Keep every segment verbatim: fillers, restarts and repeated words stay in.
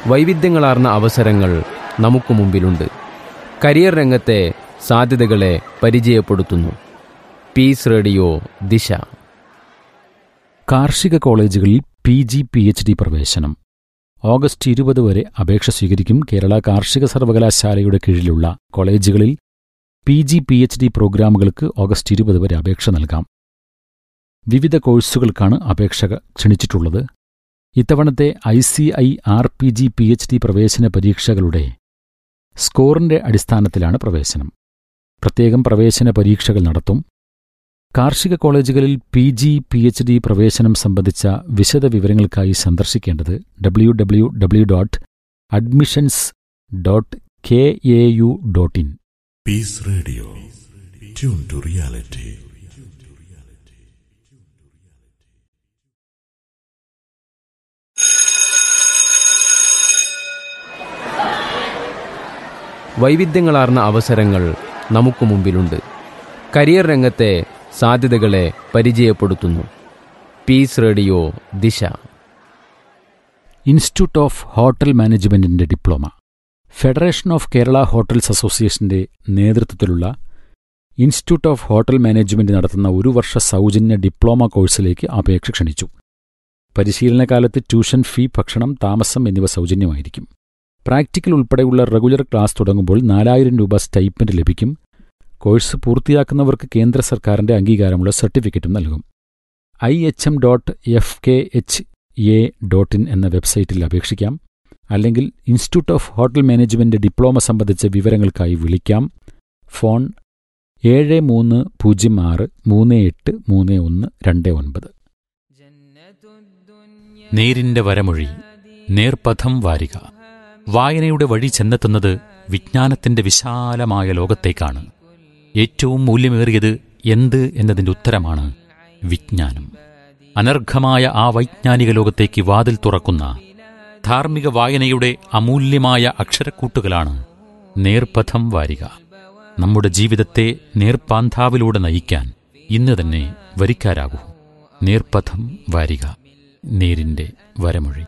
വൈവിധ്യങ്ങളാർന്ന അവസരങ്ങൾ നമുക്ക് മുമ്പിലുണ്ട്. കരിയർ രംഗത്തെ സാധ്യതകളെ പരിചയപ്പെടുത്തുന്നു. പീസ് റേഡിയോ ദിശ. കാർഷിക കോളേജുകളിൽ P G P H D പ്രവേശനം ഓഗസ്റ്റ് ഇരുപത് വരെ അപേക്ഷ സ്വീകരിക്കും. കേരള കാർഷിക സർവകലാശാലയുടെ കീഴിലുള്ള കോളേജുകളിൽ P G P H D പ്രോഗ്രാമുകൾക്ക് August ഇരുപത് വരെ അപേക്ഷ നൽകാം. വിവിധ കോഴ്സുകൾക്കാണ് അപേക്ഷ ക്ഷണിച്ചിട്ടുള്ളത്. ഇത്തവണത്തെ I C I R P G P H D പ്രവേശന പരീക്ഷകളുടെ സ്കോറിന്റെ അടിസ്ഥാനത്തിലാണ് പ്രവേശനം. പ്രത്യേകം പ്രവേശന പരീക്ഷകൾ നടത്തും. കാർഷിക കോളേജുകളിൽ P G P H D പ്രവേശനം സംബന്ധിച്ച വിശദ വിവരങ്ങൾക്കായി സന്ദർശിക്കേണ്ടത് W W W dot admissions dot K A U dot in. Piece radio, tune to reality. വൈവിധ്യങ്ങളാർന്ന അവസരങ്ങൾ നമുക്ക് മുമ്പിലുണ്ട്. കരിയർ രംഗത്തെ സാധ്യതകളെ പരിചയപ്പെടുത്തുന്നു. പീസ് റേഡിയോ ദിശ. ഇൻസ്റ്റിറ്റ്യൂട്ട് ഓഫ് ഹോട്ടൽ മാനേജ്മെന്റിന്റെ diploma. Federation of Kerala hotels അസോസിയേഷന്റെ നേതൃത്വത്തിലുള്ള ഇൻസ്റ്റിറ്റ്യൂട്ട് ഓഫ് ഹോട്ടൽ മാനേജ്മെന്റ് നടത്തുന്ന ഒരു വർഷ സൗജന്യ ഡിപ്ലോമ കോഴ്സിലേക്ക് അപേക്ഷ ക്ഷണിച്ചു. പരിശീലനകാലത്ത് ട്യൂഷൻ ഫീ, ഭക്ഷണം, താമസം എന്നിവ സൗജന്യമായിരിക്കും. പ്രാക്ടിക്കൽ ഉൾപ്പെടെയുള്ള റെഗുലർ ക്ലാസ് തുടങ്ങുമ്പോൾ നാലായിരം രൂപ സ്റ്റൈപ്പൻഡ് ലഭിക്കും. കോഴ്സ് പൂർത്തിയാക്കുന്നവർക്ക് കേന്ദ്ര സർക്കാരിന്റെ അംഗീകാരമുള്ള സർട്ടിഫിക്കറ്റും നൽകും. I H M dot F K H A dot in എന്ന വെബ്സൈറ്റിൽ അപേക്ഷിക്കാം. അല്ലെങ്കിൽ institute of hotel management diploma സംബന്ധിച്ച വിവരങ്ങൾക്കായി വിളിക്കാം. ഫോൺ ഏഴ് മൂന്ന് പൂജ്യം ആറ് മൂന്ന് എട്ട് മൂന്ന് ഒന്ന് രണ്ട് ഒൻപത്. നേരിന്റെ വരമൊഴി, നേർപഥം വാരിക. വായനയുടെ വഴി ചെന്നെത്തുന്നത് വിജ്ഞാനത്തിന്റെ വിശാലമായ ലോകത്തേക്കാണ്. ഏറ്റവും മൂല്യമേറിയത് എന്ത് എന്നതിന്റെ ഉത്തരമാണ് വിജ്ഞാനം. അനർഘമായ ആ വൈജ്ഞാനിക ലോകത്തേക്ക് വാതിൽ തുറക്കുന്ന ധാർമ്മിക വായനയുടെ അമൂല്യമായ അക്ഷരക്കൂട്ടുകളാണ് നേർപഥം വാരിക. നമ്മുടെ ജീവിതത്തെ നേർപ്പാന്താവിലൂടെ നയിക്കാൻ ഇന്ന് തന്നെ വരിക്കാരാകൂ. നേർപഥം വാരിക, നേരിന്റെ വരമൊഴി.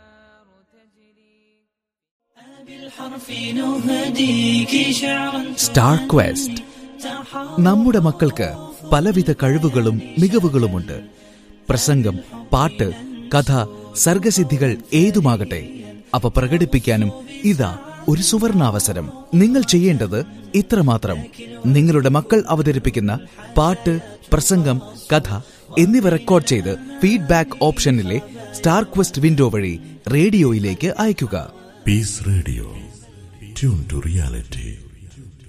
Star question. നമ്മുടെ മക്കൾക്ക് പലവിധ കഴിവുകളും മികവുകളുമുണ്ട്. പ്രസംഗം, പാട്ട്, കഥ, സർഗസിദ്ധികൾ ഏതുമാകട്ടെ, അവ പ്രകടിപ്പിക്കാനും ഇതാ ഒരു സുവർണാവസരം. നിങ്ങൾ ചെയ്യേണ്ടത് ഇത്രമാത്രം: നിങ്ങളുടെ മക്കൾ അവതരിപ്പിക്കുന്ന പാട്ട്, പ്രസംഗം, കഥ എന്നിവ റെക്കോർഡ് ചെയ്ത് ഫീഡ്ബാക്ക് ഓപ്ഷനിലെ സ്റ്റാർ ക്വസ്റ്റ് വിൻഡോ വഴി റേഡിയോയിലേക്ക് അയയ്ക്കുക. Piece radio, tune to reality.